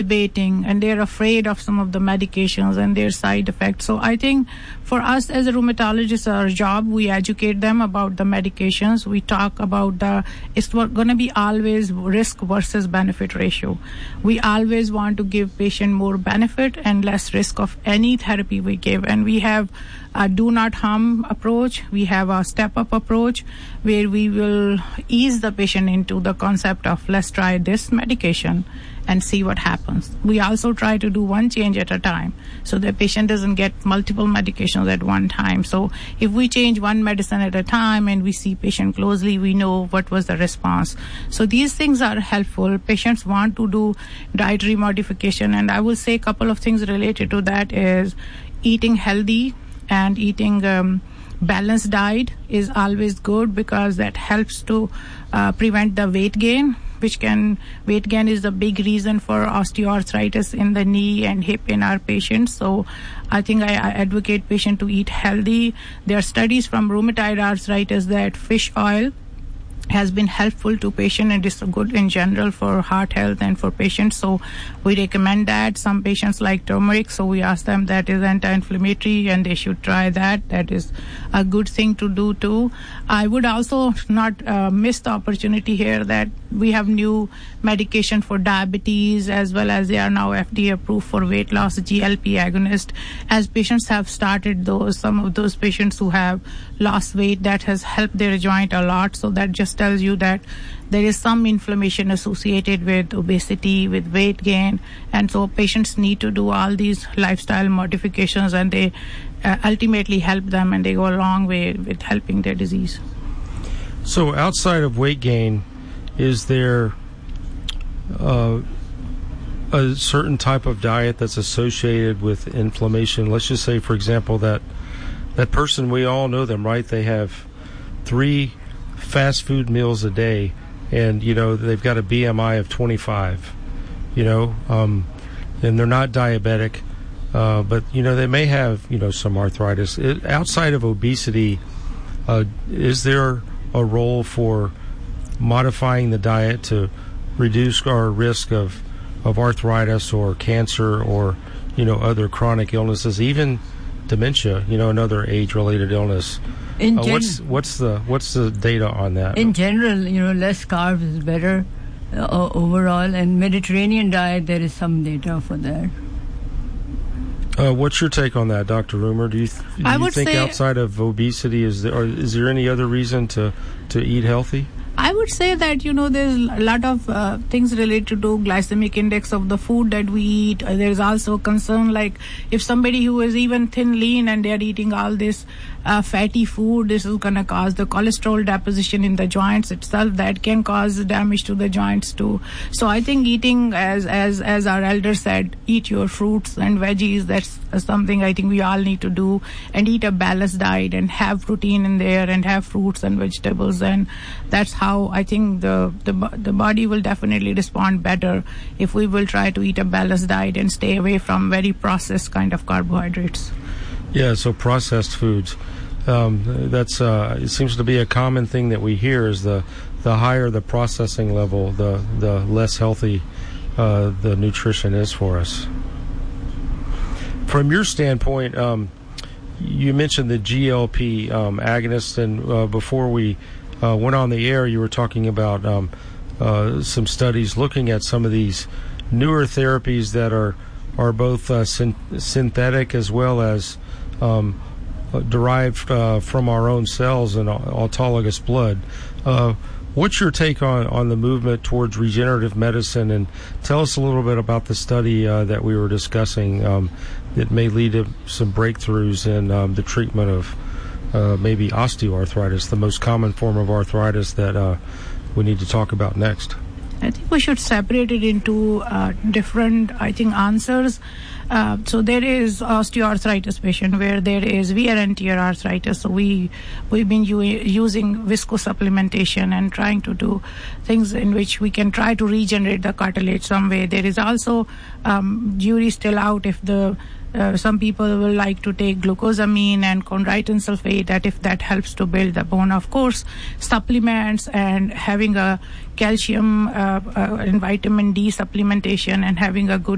debating, and they're afraid of some of the medications and their side effects. So I think for us as a rheumatologist, our job, we educate them about the medications. We talk about it's going to be always risk versus benefit ratio. We always want to give patient more benefit and less risk of any therapy we give. And we have a do not harm approach. We have a step up approach where we will ease the patient into the concept of let's try this medication and see what happens. We also try to do one change at a time so the patient doesn't get multiple medications at one time. So if we change one medicine at a time and we see patient closely, we know what was the response. So these things are helpful. Patients want to do dietary modification, and I will say a couple of things related to that is eating healthy and eating balanced diet is always good because that helps to prevent the weight gain. Weight gain is the big reason for osteoarthritis in the knee and hip in our patients. So I think I advocate patients to eat healthy. There are studies from rheumatoid arthritis that fish oil has been helpful to patients and is good in general for heart health and for patients. So we recommend that. Some patients like turmeric, so we ask them that is anti-inflammatory and they should try that. That is a good thing to do too. I would also not miss the opportunity here that we have new medication for diabetes as well as they are now FDA approved for weight loss, GLP agonist. As patients have started those, some of those patients who have lost weight, that has helped their joint a lot. So that just tells you that there is some inflammation associated with obesity, with weight gain, and so patients need to do all these lifestyle modifications, and they ultimately help them, and they go a long way with helping their disease. So outside of weight gain, is there a certain type of diet that's associated with inflammation? Let's just say, for example, that person, we all know them, right? They have 3 fast food meals a day, and they've got a BMI of 25, and they're not diabetic, but they may have some arthritis. Outside of obesity, is there a role for modifying the diet to reduce our risk of arthritis or cancer or other chronic illnesses, even dementia, another age-related illness? What's the data on that? In general, less carbs is better overall, and Mediterranean diet, there is some data for that. What's your take on that, Dr. Roomer? Do you think outside of obesity, is there any other reason to eat healthy? I would say that, there's a lot of things related to glycemic index of the food that we eat. There's also concern like if somebody who is even thin, lean, and they're eating all this fatty food, this is going to cause the cholesterol deposition in the joints itself. That can cause damage to the joints too. So I think eating, as our elder said, eat your fruits and veggies. That's something I think we all need to do, and eat a balanced diet and have protein in there and have fruits and vegetables, and that's how I think the body will definitely respond better if we will try to eat a balanced diet and stay away from very processed kind of carbohydrates. Yeah, so processed foods. That's it seems to be a common thing that we hear is the higher the processing level, the less healthy the nutrition is for us. From your standpoint, you mentioned the GLP agonist, and before we went on the air, you were talking about some studies looking at some of these newer therapies that are both synthetic as well as derived from our own cells and autologous blood. What's your take on the movement towards regenerative medicine? And tell us a little bit about the study that we were discussing that may lead to some breakthroughs in the treatment of maybe osteoarthritis, the most common form of arthritis that we need to talk about next. I think we should separate it into different, answers. So there is osteoarthritis patient where there is wear and tear arthritis. So we've been using viscosupplementation and trying to do things in which we can try to regenerate the cartilage some way. There is also jury still out if some people will like to take glucosamine and chondroitin sulfate, that if that helps to build the bone. Of course, supplements and having a calcium and vitamin D supplementation and having a good